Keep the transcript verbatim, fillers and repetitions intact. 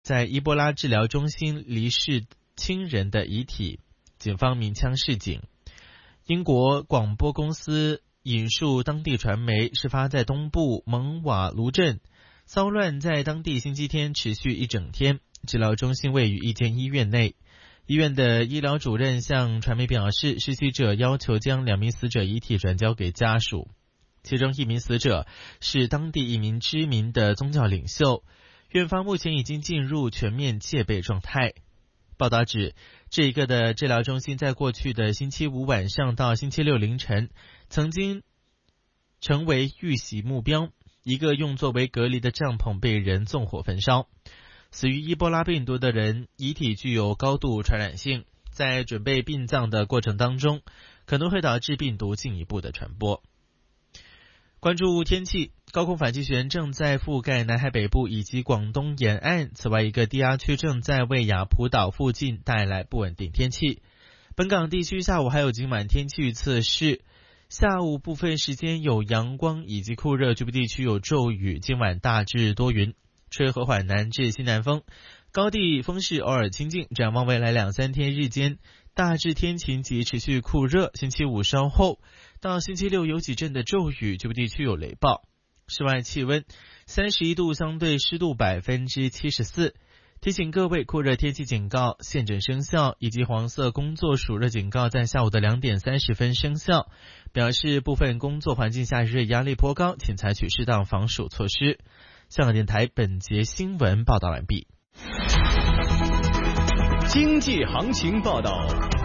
在伊波拉治疗中心离世亲人的遗体，警方鸣枪示警。英国广播公司引述当地传媒，事发在东部蒙瓦卢镇，骚乱在当地星期天持续一整天。治疗中心位于一间医院内，医院的医疗主任向传媒表示，失去者要求将两名死者遗体转交给家属，其中一名死者是当地一名知名的宗教领袖。院方目前已经进入全面戒备状态。报道指，这一个的治疗中心在过去的星期五晚上到星期六凌晨曾经成为遇袭目标，一个用作为隔离的帐篷被人纵火焚烧。死于伊波拉病毒的人遗体具有高度传染性，在准备殡葬的过程当中可能会导致病毒进一步的传播。关注天气，高空反气旋正在覆盖南海北部以及广东沿岸，此外一个低压区正在为雅浦岛附近带来不稳定天气。本港地区下午还有今晚天气预测是，下午部分时间有阳光以及酷热，局部地区有骤雨，今晚大致多云，吹和缓南至西南风，高地风势偶尔清劲。展望未来两三天日间大致天晴及持续酷热，星期五稍后到星期六有几阵的骤雨，局部地区有雷暴。室外气温三十一度，相对湿度百分之七十四。提醒各位，酷热天气警告现正生效，以及黄色工作暑热警告在下午的两点三十分生效，表示部分工作环境下日压力颇高，请采取适当防暑措施。香港电台本节新闻报道完毕。 经济行情报道。